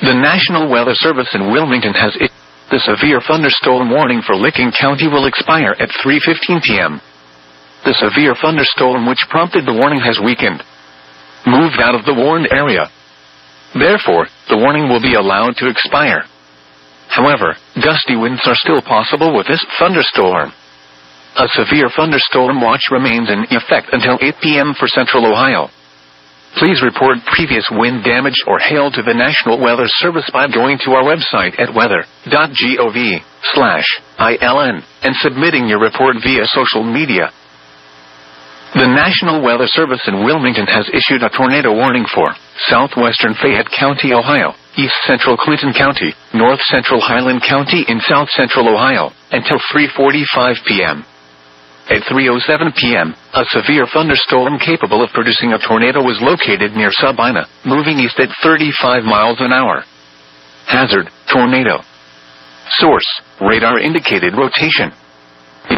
The National Weather Service in Wilmington has issued the severe thunderstorm warning for Licking County will expire at 3:15 p.m. The severe thunderstorm which prompted the warning has weakened, moved out of the warned area. Therefore, the warning will be allowed to expire. However, gusty winds are still possible with this thunderstorm. A severe thunderstorm watch remains in effect until 8 p.m. for Central Ohio. Please report previous wind damage or hail to the National Weather Service by going to our website at weather.gov/ILN and submitting your report via social media. The National Weather Service in Wilmington has issued a tornado warning for southwestern Fayette County, Ohio, east central Clinton County, north central Highland County in south central Ohio, until 3:45 p.m. At 3:07 p.m., a severe thunderstorm capable of producing a tornado was located near Sabina, moving east at 35 miles an hour. Hazard: tornado. Source: radar indicated rotation.